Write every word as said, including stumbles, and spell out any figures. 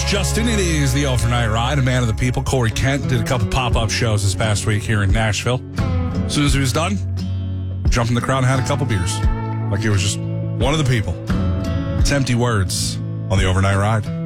Justin. It is the Overnight Ride, a man of the people. Corey Kent did a couple pop-up shows this past week here in Nashville. As soon as he was done, jumped in the crowd and had a couple beers. Like he was just one of the people. It's Empty Words on the Overnight Ride.